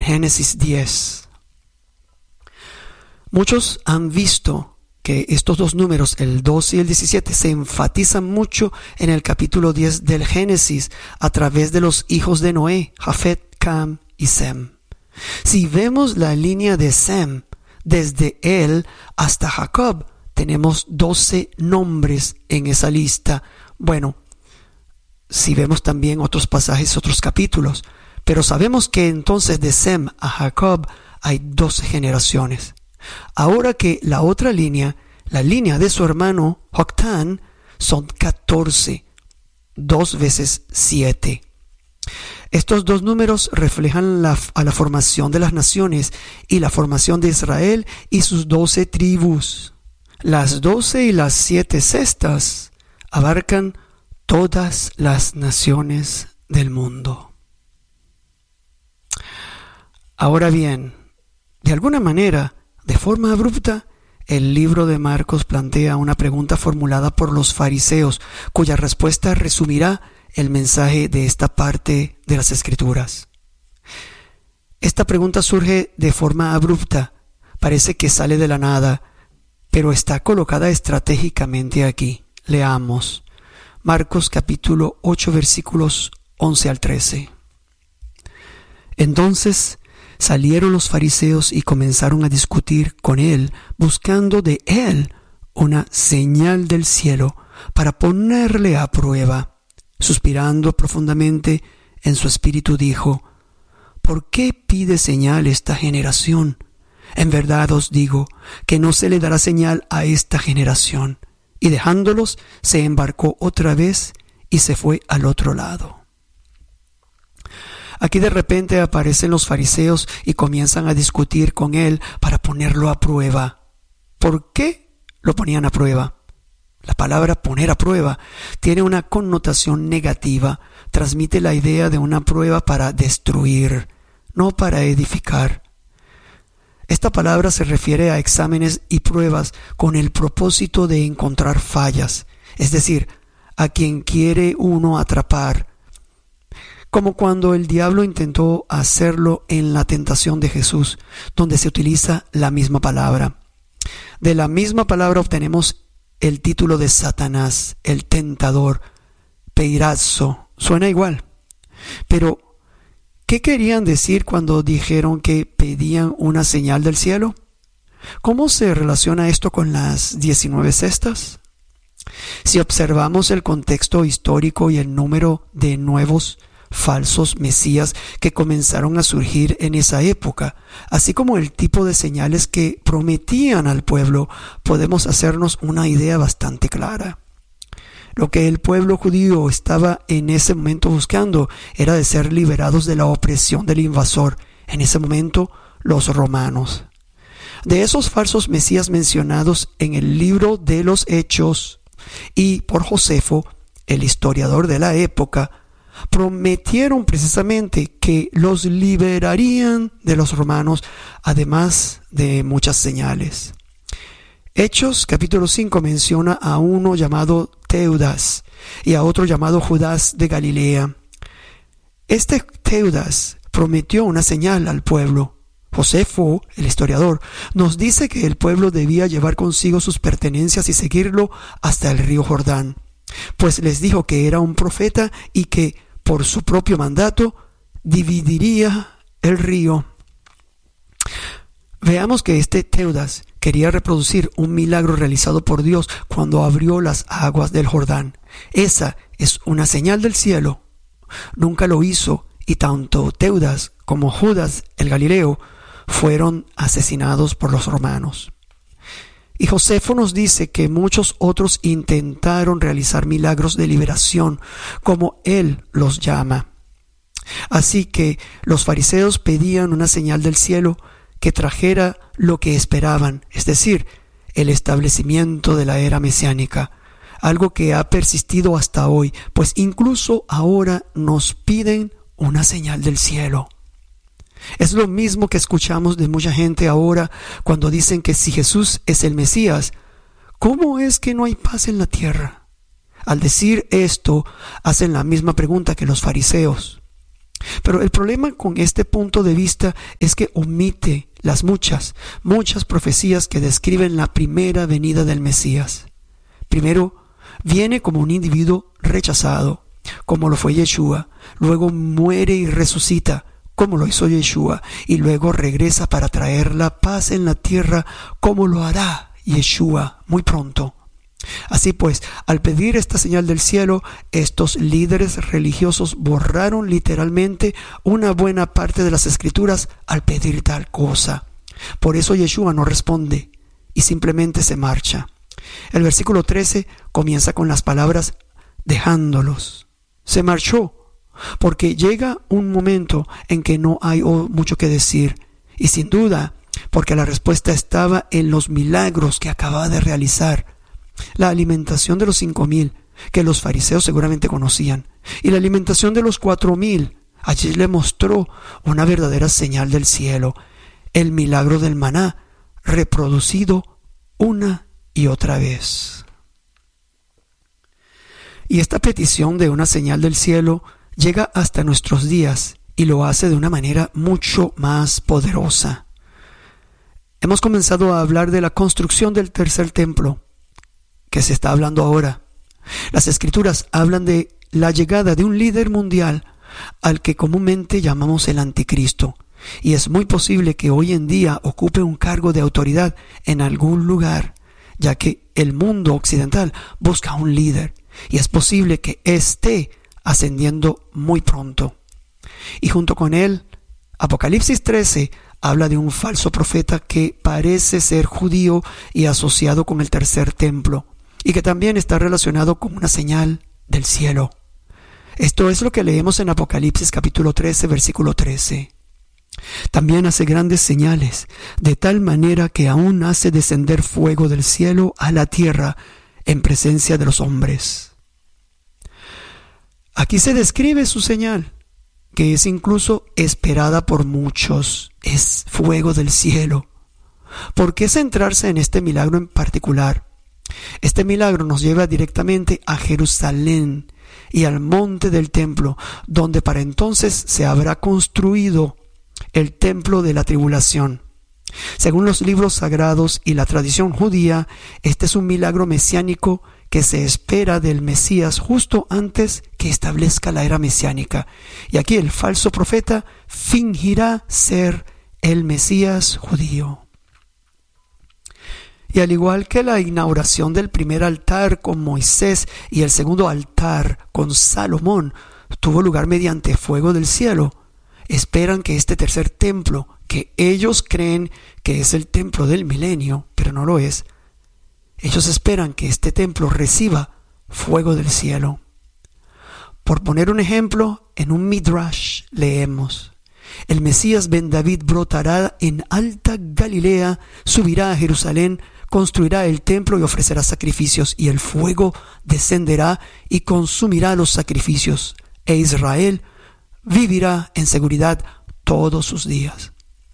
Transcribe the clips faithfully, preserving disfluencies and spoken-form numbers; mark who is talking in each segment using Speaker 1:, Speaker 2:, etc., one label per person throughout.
Speaker 1: Génesis diez. Muchos han visto que estos dos números, el doce y el diecisiete, se enfatizan mucho en el capítulo diez del Génesis a través de los hijos de Noé, Jafet, Cam y Sem. Si vemos la línea de Sem, desde él hasta Jacob, tenemos doce nombres en esa lista. Bueno, si vemos también otros pasajes, otros capítulos, pero sabemos que entonces de Sem a Jacob hay doce generaciones. Ahora que la otra línea, la línea de su hermano Joctán, son catorce, dos veces siete. Estos dos números reflejan la, a la formación de las naciones y la formación de Israel y sus doce tribus. Las doce y las siete cestas abarcan todas las naciones del mundo. Ahora bien, de alguna manera, de forma abrupta, el libro de Marcos plantea una pregunta formulada por los fariseos, cuya respuesta resumirá el mensaje de esta parte de las Escrituras. Esta pregunta surge de forma abrupta, parece que sale de la nada, pero está colocada estratégicamente aquí. Leamos Marcos capítulo ocho, versículos once al trece. Entonces salieron los fariseos y comenzaron a discutir con él, buscando de él una señal del cielo para ponerle a prueba. Suspirando profundamente en su espíritu dijo: ¿por qué pide señal esta generación? En verdad os digo que no se le dará señal a esta generación. Y dejándolos, se embarcó otra vez y se fue al otro lado. Aquí de repente aparecen los fariseos y comienzan a discutir con él para ponerlo a prueba. ¿Por qué lo ponían a prueba? La palabra poner a prueba tiene una connotación negativa, transmite la idea de una prueba para destruir, no para edificar. Esta palabra se refiere a exámenes y pruebas con el propósito de encontrar fallas, es decir, a quien quiere uno atrapar, como cuando el diablo intentó hacerlo en la tentación de Jesús, donde se utiliza la misma palabra. De la misma palabra obtenemos el título de Satanás, el tentador, peirazo, suena igual. Pero, ¿qué querían decir cuando dijeron que pedían una señal del cielo? ¿Cómo se relaciona esto con las diecinueve cestas? Si observamos el contexto histórico y el número de nuevos falsos mesías que comenzaron a surgir en esa época, así como el tipo de señales que prometían al pueblo, podemos hacernos una idea bastante clara. Lo que el pueblo judío estaba en ese momento buscando era de ser liberados de la opresión del invasor, en ese momento los romanos. De esos falsos mesías mencionados en el libro de los Hechos y por Josefo, el historiador de la época, prometieron precisamente que los liberarían de los romanos, además de muchas señales. Hechos capítulo cinco menciona a uno llamado Teudas y a otro llamado Judas de Galilea. Este Teudas prometió una señal al pueblo. Josefo, el historiador, nos dice que el pueblo debía llevar consigo sus pertenencias y seguirlo hasta el río Jordán, pues les dijo que era un profeta y que por su propio mandato dividiría el río. Veamos que este Teudas quería reproducir un milagro realizado por Dios cuando abrió las aguas del Jordán. Esa es una señal del cielo. Nunca lo hizo y tanto Teudas como Judas el Galileo fueron asesinados por los romanos. Y Josefo nos dice que muchos otros intentaron realizar milagros de liberación, como él los llama. Así que los fariseos pedían una señal del cielo que trajera lo que esperaban, es decir, el establecimiento de la era mesiánica, algo que ha persistido hasta hoy, pues incluso ahora nos piden una señal del cielo. Es lo mismo que escuchamos de mucha gente ahora cuando dicen que si Jesús es el Mesías, ¿cómo es que no hay paz en la tierra? Al decir esto, hacen la misma pregunta que los fariseos. Pero el problema con este punto de vista es que omite las muchas, muchas profecías que describen la primera venida del Mesías. Primero, viene como un individuo rechazado, como lo fue Yeshua. Luego muere y resucita, como lo hizo Yeshua. Y luego regresa para traer la paz en la tierra, como lo hará Yeshua muy pronto. Así pues, al pedir esta señal del cielo, estos líderes religiosos borraron literalmente una buena parte de las escrituras al pedir tal cosa. Por eso Yeshua no responde y simplemente se marcha. El versículo trece comienza con las palabras dejándolos. Se marchó porque llega un momento en que no hay mucho que decir, y sin duda porque la respuesta estaba en los milagros que acababa de realizar. La alimentación de los cinco mil, que los fariseos seguramente conocían, y la alimentación de los cuatro mil. Allí le mostró una verdadera señal del cielo, el milagro del maná, reproducido una y otra vez. Y esta petición de una señal del cielo llega hasta nuestros días y lo hace de una manera mucho más poderosa. Hemos comenzado a hablar de la construcción del tercer templo, que se está hablando ahora. Las escrituras hablan de la llegada de un líder mundial al que comúnmente llamamos el anticristo, y es muy posible que hoy en día ocupe un cargo de autoridad en algún lugar, ya que el mundo occidental busca un líder, y es posible que esté ascendiendo muy pronto. Y junto con él, Apocalipsis trece habla de un falso profeta que parece ser judío y asociado con el tercer templo, y que también está relacionado con una señal del cielo. Esto es lo que leemos en Apocalipsis capítulo trece, versículo trece. También hace grandes señales, de tal manera que aún hace descender fuego del cielo a la tierra en presencia de los hombres. Aquí se describe su señal, que es incluso esperada por muchos. Es fuego del cielo. ¿Por qué centrarse en este milagro en particular? Este milagro nos lleva directamente a Jerusalén y al monte del templo, donde para entonces se habrá construido el templo de la tribulación. Según los libros sagrados y la tradición judía, este es un milagro mesiánico que se espera del Mesías justo antes que establezca la era mesiánica. Y aquí el falso profeta fingirá ser el Mesías judío. Y al igual que la inauguración del primer altar con Moisés y el segundo altar con Salomón tuvo lugar mediante fuego del cielo, esperan que este tercer templo, que ellos creen que es el templo del milenio, pero no lo es, ellos esperan que este templo reciba fuego del cielo. Por poner un ejemplo, en un Midrash leemos: el Mesías Ben David brotará en alta Galilea, subirá a Jerusalén, construirá el templo y ofrecerá sacrificios, y el fuego descenderá y consumirá los sacrificios, e Israel vivirá en seguridad todos sus días.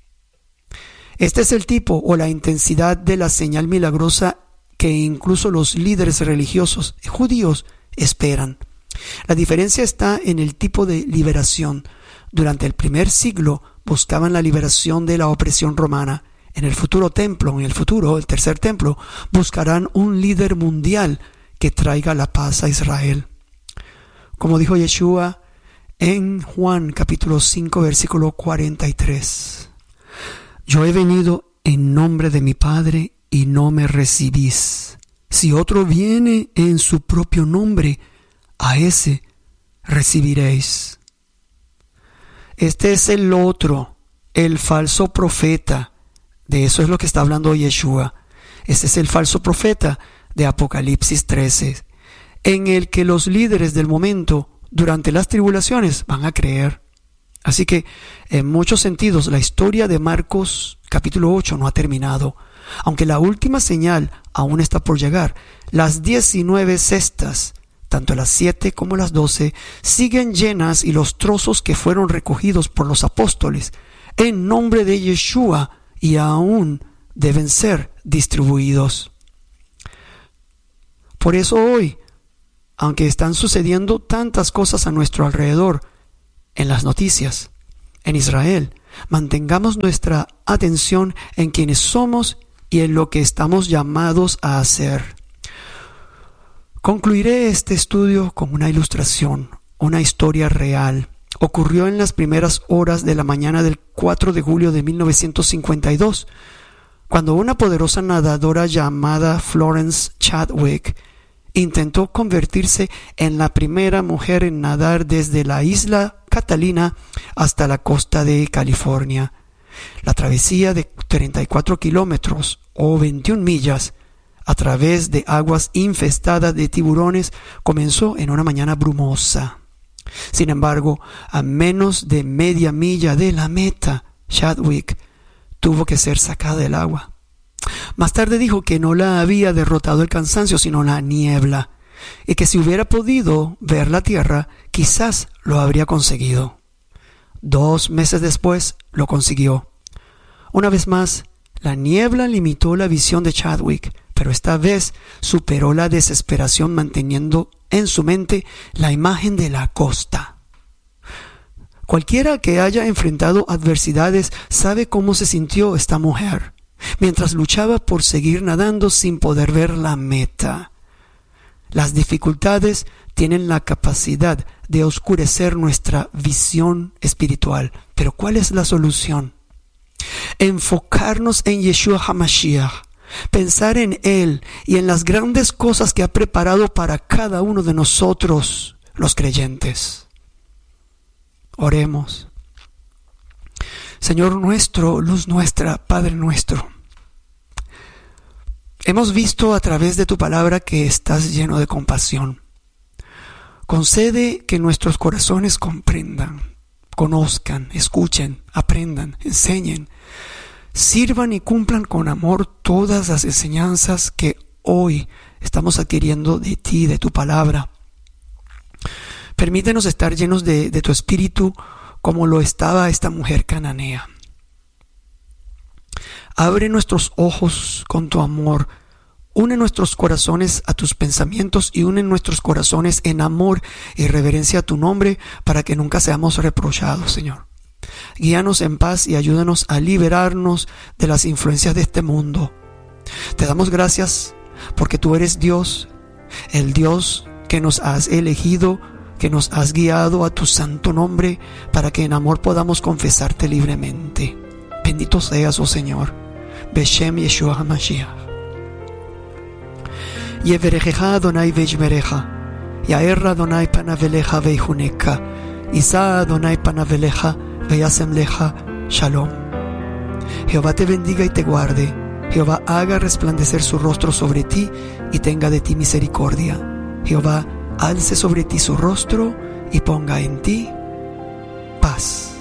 Speaker 1: Este es el tipo o la intensidad de la señal milagrosa que incluso los líderes religiosos judíos esperan. La diferencia está en el tipo de liberación. Durante el primer siglo buscaban la liberación de la opresión romana. En el futuro templo, en el futuro, el tercer templo, buscarán un líder mundial que traiga la paz a Israel. Como dijo Yeshua en Juan capítulo cinco, versículo cuarenta y tres. Yo he venido en nombre de mi Padre y no me recibís. Si otro viene en su propio nombre, a ese recibiréis. Este es el otro, el falso profeta. De eso es lo que está hablando Yeshua. Este es el falso profeta de Apocalipsis trece, en el que los líderes del momento, durante las tribulaciones, van a creer. Así que, en muchos sentidos, la historia de Marcos capítulo ocho no ha terminado. Aunque la última señal aún está por llegar, las diecinueve cestas, tanto las siete como las doce, siguen llenas, y los trozos que fueron recogidos por los apóstoles en nombre de Yeshua y aún deben ser distribuidos. Por eso hoy, aunque están sucediendo tantas cosas a nuestro alrededor, en las noticias, en Israel. Mantengamos nuestra atención en quienes somos y en lo que estamos llamados a hacer. Concluiré este estudio con una ilustración, una historia real. Ocurrió en las primeras horas de la mañana del cuatro de julio de mil novecientos cincuenta y dos, cuando una poderosa nadadora llamada Florence Chadwick intentó convertirse en la primera mujer en nadar desde la isla Catalina hasta la costa de California. La travesía de treinta y cuatro kilómetros o veintiuna millas a través de aguas infestadas de tiburones comenzó en una mañana brumosa. Sin embargo, a menos de media milla de la meta, Chadwick tuvo que ser sacada del agua. Más tarde dijo que no la había derrotado el cansancio, sino la niebla, y que si hubiera podido ver la tierra, quizás lo habría conseguido. Dos meses después, lo consiguió. Una vez más, la niebla limitó la visión de Chadwick, pero esta vez superó la desesperación manteniendo en su mente la imagen de la costa. Cualquiera que haya enfrentado adversidades sabe cómo se sintió esta mujer mientras luchaba por seguir nadando sin poder ver la meta. Las dificultades tienen la capacidad de oscurecer nuestra visión espiritual, pero ¿cuál es la solución? Enfocarnos en Yeshua HaMashiach, pensar en Él y en las grandes cosas que ha preparado para cada uno de nosotros, los creyentes. Oremos. Señor nuestro, luz nuestra, Padre nuestro, hemos visto a través de tu palabra que estás lleno de compasión. Concede que nuestros corazones comprendan, conozcan, escuchen, aprendan, enseñen, sirvan y cumplan con amor todas las enseñanzas que hoy estamos adquiriendo de ti, de tu palabra. Permítenos estar llenos de, de tu espíritu como lo estaba esta mujer cananea. Abre nuestros ojos con tu amor, une nuestros corazones a tus pensamientos y une nuestros corazones en amor y reverencia a tu nombre para que nunca seamos reprochados, Señor. Guíanos en paz y ayúdanos a liberarnos de las influencias de este mundo. Te damos gracias porque tú eres Dios, el Dios que nos has elegido, que nos has guiado a tu santo nombre para que en amor podamos confesarte libremente. Bendito seas, oh Señor. Beshem Yeshua HaMashiach. Yeverechecha Adonai veishmerecha, Yaer Adonai panavelecha veihuneka, Isa Adonai panavelecha veyasem lecha shalom. Jehová te bendiga y te guarde. Jehová haga resplandecer su rostro sobre ti y tenga de ti misericordia. Jehová alce sobre ti su rostro y ponga en ti paz.